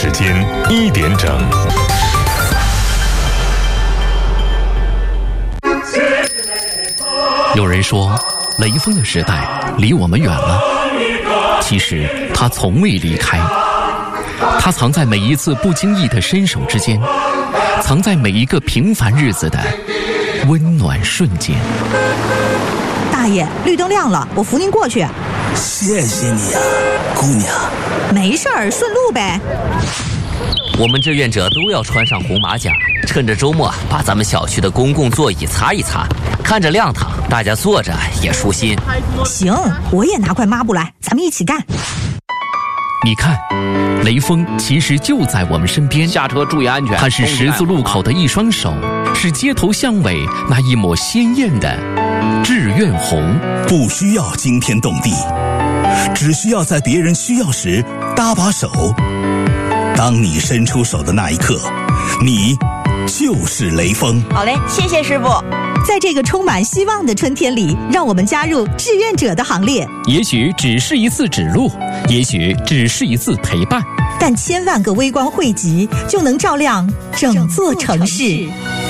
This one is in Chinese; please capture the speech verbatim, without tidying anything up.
时间一点整。 有人说，雷锋的时代离我们远了，其实他从未离开。他藏在每一次不经意的伸手之间，藏在每一个平凡日子的温暖瞬间。 大爷，绿灯亮了，我扶您过去。 谢谢你啊，姑娘。 没事儿，顺路呗。 我们志愿者都要穿上红马甲，趁着周末把咱们小区的公共座椅擦一擦，看着亮堂，大家坐着也舒心。 行，我也拿块抹布来，咱们一起干。 你看，雷锋其实就在我们身边。 下车注意安全。 他是十字路口的一双手，是街头巷尾那一抹鲜艳的志愿红。 不需要惊天动地，只需要在别人需要时搭把手。当你伸出手的那一刻，你就是雷锋。 好嘞，谢谢师傅。 在这个充满希望的春天里，让我们加入志愿者的行列。 也许只是一次指路，也许只是一次陪伴， 但千万个微光汇集，就能照亮整座城市。